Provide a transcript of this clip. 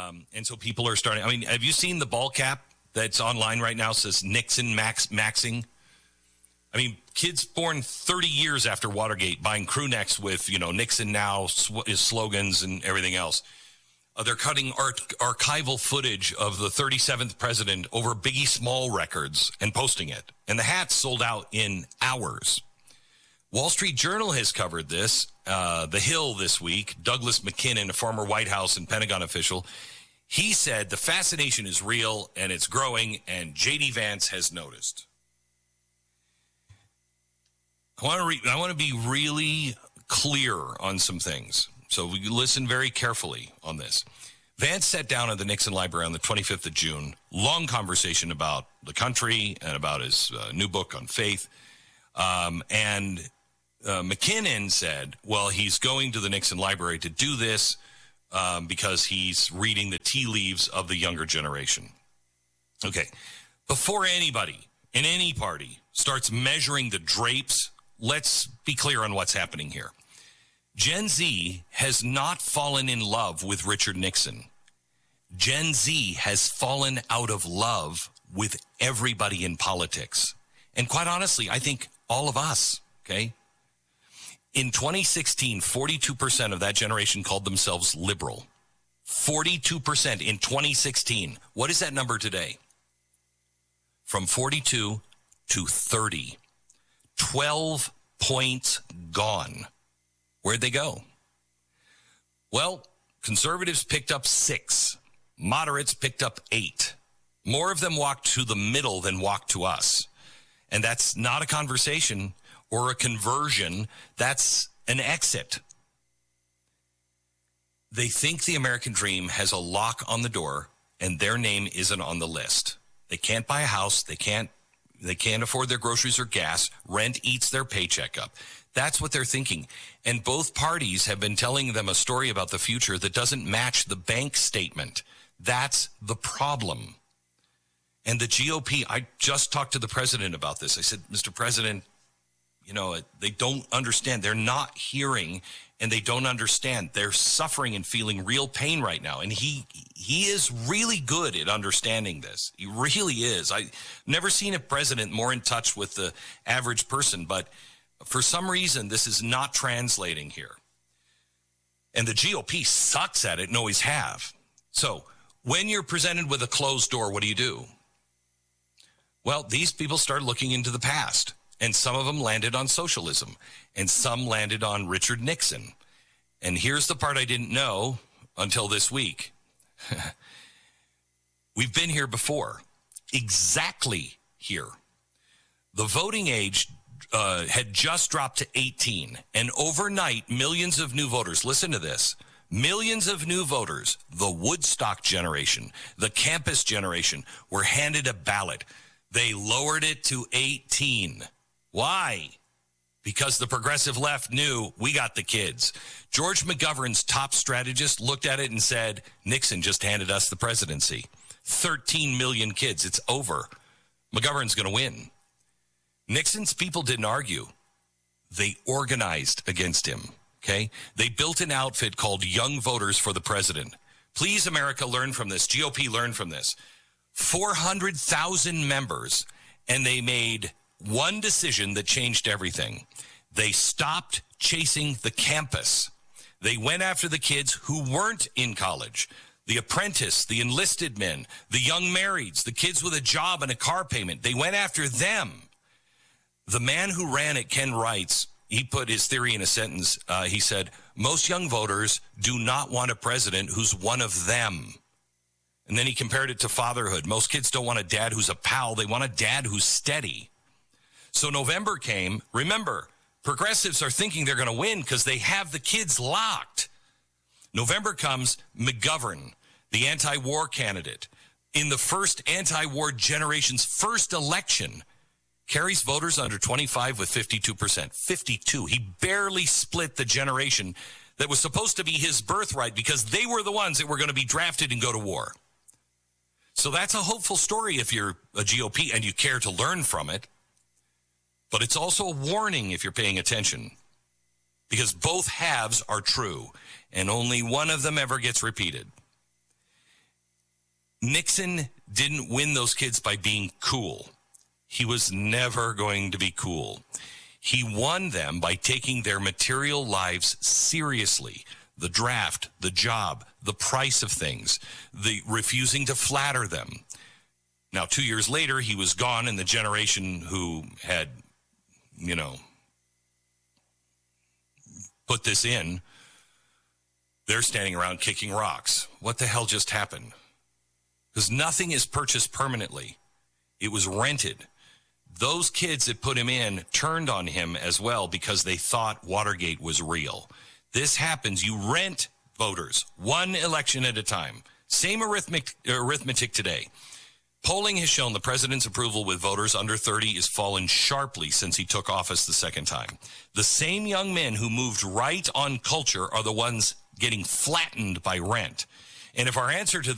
And so people are starting. I mean, have you seen the ball cap that's online right now? It says Nixon maxing. I mean, kids born 30 years after Watergate buying crew necks with, Nixon now, his slogans and everything else. They're cutting archival footage of the 37th president over Biggie Small records and posting it. And the hats sold out in hours. Wall Street Journal has covered this. The Hill this week, Douglas McKinnon, a former White House and Pentagon official, he said the fascination is real and it's growing, and J.D. Vance has noticed. I want to be really clear on some things. So we listen very carefully on this. Vance sat down at the Nixon Library on the 25th of June. Long conversation about the country and about his new book on faith. And McKinnon said, well, he's going to the Nixon Library to do this because he's reading the tea leaves of the younger generation. Okay. Before anybody in any party starts measuring the drapes, let's be clear on what's happening here. Gen Z has not fallen in love with Richard Nixon. Gen Z has fallen out of love with everybody in politics. And quite honestly, I think all of us, okay? In 2016, 42% of that generation called themselves liberal. 42% in 2016. What is that number today? From 42 to 30. 12 points gone. Where'd they go? Well, conservatives picked up 6. Moderates picked up 8. More of them walked to the middle than walked to us. And that's not a conversation or a conversion. That's an exit. They think the American dream has a lock on the door and their name isn't on the list. They can't buy a house. They can't afford their groceries or gas. Rent eats their paycheck up. That's what they're thinking. And both parties have been telling them a story about the future that doesn't match the bank statement. That's the problem. And the GOP, I just talked to the president about this. I said, Mr. President, they don't understand. They're not hearing and they don't understand. They're suffering and feeling real pain right now. And he is really good at understanding this. He really is. I've never seen a president more in touch with the average person, but for some reason, this is not translating here. And the GOP sucks at it and always have. So when you're presented with a closed door, what do? Well, these people start looking into the past. And some of them landed on socialism. And some landed on Richard Nixon. And here's the part I didn't know until this week. We've been here before. Exactly here. The voting age had just dropped to 18. And overnight, millions of new voters, listen to this, millions of new voters, the Woodstock generation, the campus generation, were handed a ballot. They lowered it to 18. Why? Because the progressive left knew we got the kids. George McGovern's top strategist looked at it and said, Nixon just handed us the presidency. 13 million kids. It's over. McGovern's going to win. Nixon's people didn't argue. They organized against him, okay? They built an outfit called Young Voters for the President. Please, America, learn from this. GOP, learn from this. 400,000 members, and they made one decision that changed everything. They stopped chasing the campus. They went after the kids who weren't in college. The apprentice, the enlisted men, the young marrieds, the kids with a job and a car payment. They went after them. The man who ran it, Ken Wrights, he put his theory in a sentence. He said, most young voters do not want a president who's one of them. And then he compared it to fatherhood. Most kids don't want a dad who's a pal. They want a dad who's steady. So November came. Remember, progressives are thinking they're going to win because they have the kids locked. November comes, McGovern, the anti-war candidate, in the first anti-war generation's first election, carries voters under 25 with 52%. 52. He barely split the generation that was supposed to be his birthright because they were the ones that were going to be drafted and go to war. So that's a hopeful story if you're a GOP and you care to learn from it. But it's also a warning if you're paying attention, because both halves are true and only one of them ever gets repeated. Nixon didn't win those kids by being cool. He was never going to be cool. He won them by taking their material lives seriously. The draft, the job, the price of things, the refusing to flatter them. Now, 2 years later, he was gone, and the generation who had, put this in, they're standing around kicking rocks. What the hell just happened? Because nothing is purchased permanently. It was rented. Those kids that put him in turned on him as well because they thought Watergate was real. This happens. You rent voters one election at a time. Same arithmetic today. Polling has shown the president's approval with voters under 30 has fallen sharply since he took office the second time. The same young men who moved right on culture are the ones getting flattened by rent. And if our answer to